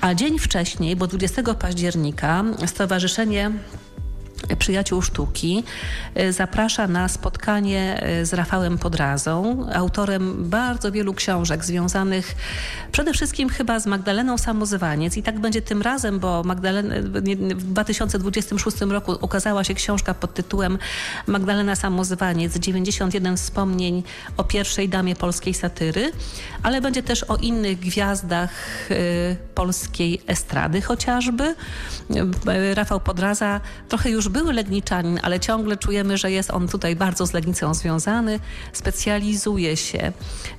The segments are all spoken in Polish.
A dzień wcześniej, bo 20 października, Stowarzyszenie Przyjaciół Sztuki zaprasza na spotkanie z Rafałem Podrazą, autorem bardzo wielu książek związanych przede wszystkim chyba z Magdaleną Samozwaniec. I tak będzie tym razem, bo w 2026 roku ukazała się książka pod tytułem Magdalena Samozwaniec, 91 wspomnień o pierwszej damie polskiej satyry, ale będzie też o innych gwiazdach polskiej estrady chociażby. Rafał Podraza trochę już był legniczanin, ale ciągle czujemy, że jest on tutaj bardzo z Legnicą związany. Specjalizuje się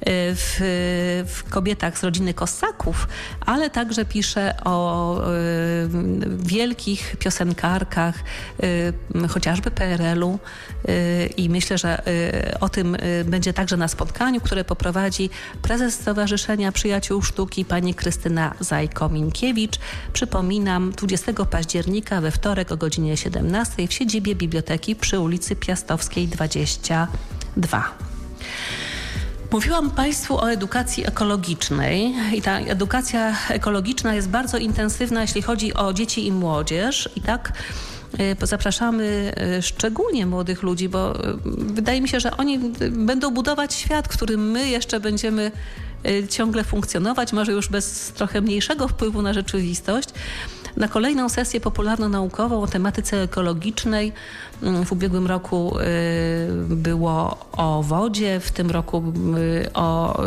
w kobietach z rodziny Kossaków, ale także pisze o wielkich piosenkarkach, chociażby PRL-u i myślę, że o tym będzie także na spotkaniu, które poprowadzi prezes Stowarzyszenia Przyjaciół Sztuki pani Krystyna Zajko-Minkiewicz. Przypominam, 20 października we wtorek o godzinie 17 w siedzibie biblioteki przy ulicy Piastowskiej 22. Mówiłam Państwu o edukacji ekologicznej i ta edukacja ekologiczna jest bardzo intensywna, jeśli chodzi o dzieci i młodzież. I tak zapraszamy szczególnie młodych ludzi, bo wydaje mi się, że oni będą budować świat, w którym my jeszcze będziemy ciągle funkcjonować, może już bez trochę mniejszego wpływu na rzeczywistość. Na kolejną sesję popularno-naukową o tematyce ekologicznej w ubiegłym roku było o wodzie, w tym roku o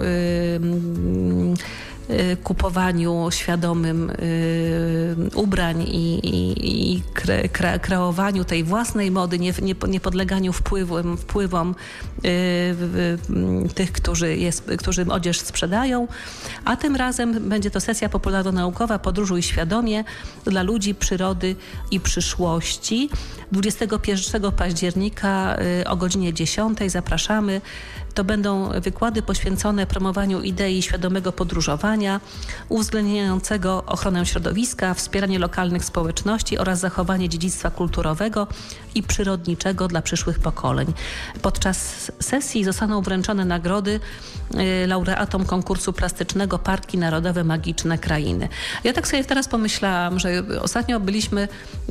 kupowaniu świadomym ubrań i kreowaniu tej własnej mody, niepodleganiu wpływom tych, którzy odzież sprzedają. A tym razem będzie to sesja popularno-naukowa Podróżuj świadomie dla ludzi, przyrody i przyszłości. 21 października o godzinie 10 zapraszamy. To będą wykłady poświęcone promowaniu idei świadomego podróżowania, uwzględniającego ochronę środowiska, wspieranie lokalnych społeczności oraz zachowanie dziedzictwa kulturowego i przyrodniczego dla przyszłych pokoleń. Podczas sesji zostaną wręczone nagrody laureatom konkursu plastycznego Parki Narodowe Magiczne Krainy. Ja tak sobie teraz pomyślałam, że ostatnio byliśmy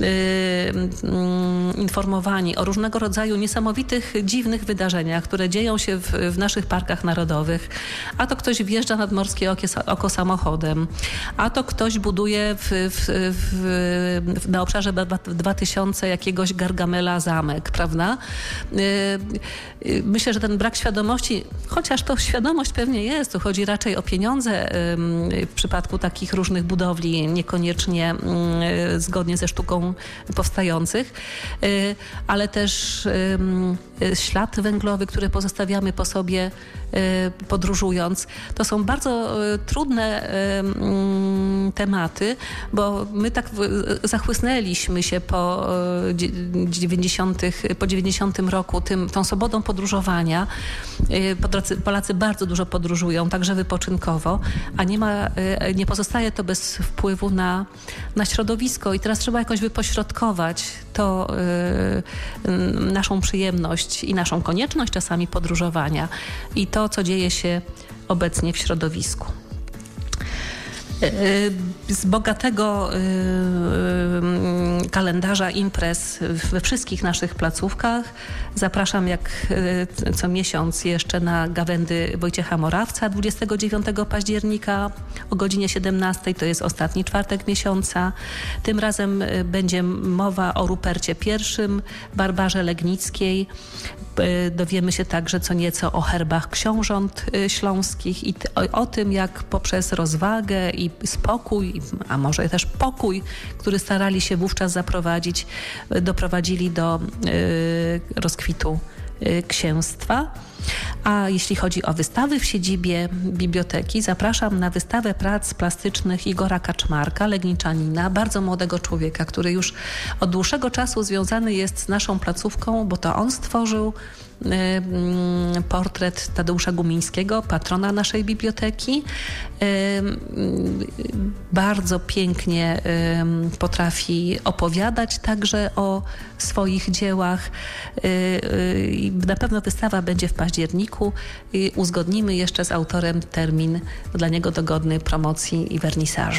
informowani o różnego rodzaju niesamowitych, dziwnych wydarzeniach, które dzieją się w naszych parkach narodowych. A to ktoś wjeżdża nad Morskie Oko samochodem, a to ktoś buduje na obszarze 2000 jakiegoś Gargamela zamek, prawda? Myślę, że ten brak świadomości, chociaż to świadomość pewnie jest, to chodzi raczej o pieniądze w przypadku takich różnych budowli, niekoniecznie zgodnie ze sztuką powstających, ale też ślad węglowy, który pozostawiamy po sobie podróżując. To są bardzo trudne tematy, bo my tak zachłysnęliśmy się po 90 roku tą swobodą podróżowania. Polacy bardzo dużo podróżują, także wypoczynkowo, a nie pozostaje to bez wpływu na środowisko i teraz trzeba jakoś wypośrodkować to naszą przyjemność i naszą konieczność czasami podróżowania i to, co dzieje się obecnie w środowisku. Z bogatego kalendarza imprez we wszystkich naszych placówkach zapraszam jak co miesiąc jeszcze na gawędy Wojciecha Morawca 29 października o godzinie 17. To jest ostatni czwartek miesiąca. Tym razem będzie mowa o Rupercie I, Barbarze Legnickiej. Dowiemy się także co nieco o herbach książąt śląskich i o tym, jak poprzez rozwagę i spokój, a może też pokój, który starali się wówczas zaprowadzić, doprowadzili do rozkwitu księstwa. A jeśli chodzi o wystawy w siedzibie biblioteki, zapraszam na wystawę prac plastycznych Igora Kaczmarka, legniczanina, bardzo młodego człowieka, który już od dłuższego czasu związany jest z naszą placówką, bo to on stworzył portret Tadeusza Gumińskiego, patrona naszej biblioteki. Bardzo pięknie potrafi opowiadać także o swoich dziełach. Na pewno wystawa będzie w październiku. Uzgodnimy jeszcze z autorem termin dla niego dogodny promocji i wernisażu.